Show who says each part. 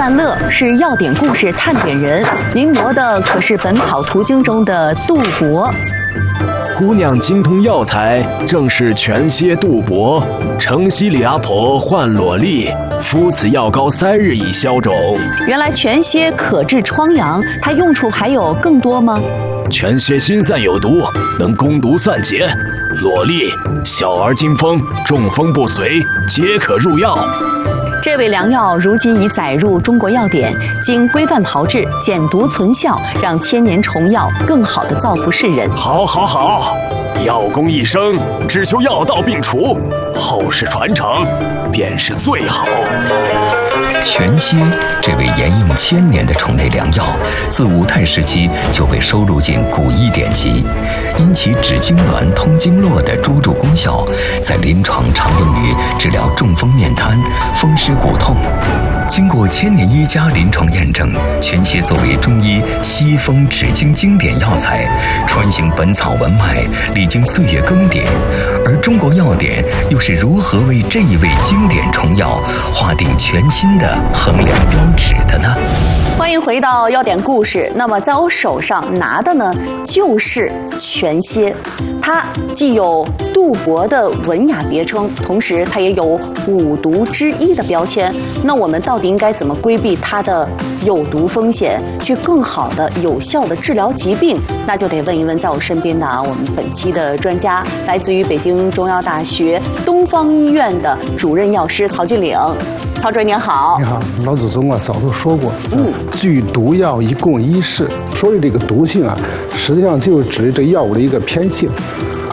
Speaker 1: 万乐是药典故事探点人，临摹的可是《本草图经》中的杜伯。
Speaker 2: 姑娘精通药材，正是全蝎杜伯。城西李阿婆患裸痢，敷此药膏3日以消肿。
Speaker 1: 原来全蝎可治疮疡，它用处还有更多吗？
Speaker 2: 全蝎心散有毒，能攻毒散结。裸痢、小儿惊风、中风不遂，皆可入药。
Speaker 1: 这味良药如今已载入中国药典，经规范炮制，减毒存效，让千年虫药更好地造福世人。
Speaker 2: 好，好，好！药功一生，只求药到病除，后世传承便是最好。
Speaker 3: 全蝎这味沿用1000年的虫类良药，自五代时期就被收录进古医典籍，因其止痉挛、通经络的诸助功效，在临床常用于治疗中风面瘫、风湿骨痛。经过1000年医家临床验证，全蝎作为中医西风止痉经典药材，穿行本草文脉，历经岁月更迭。而中国药典又是如何为这一味经典虫药划定全新的衡量标尺的呢？
Speaker 1: 欢迎回到药典故事。那么在我手上拿的呢，就是全蝎。它既有杜伯的文雅别称，同时它也有5毒之一的标签。那我们到底应该怎么规避它的有毒风险，去更好的有效的治疗疾病？那就得问一问在我身边的我们本期的专家，来自于北京中药大学东方医院的主任药师曹俊岭。曹主任您好。
Speaker 4: 你好，老祖宗早都说过，具毒药一共1式。说的这个毒性实际上就是指这个药物的一个偏性。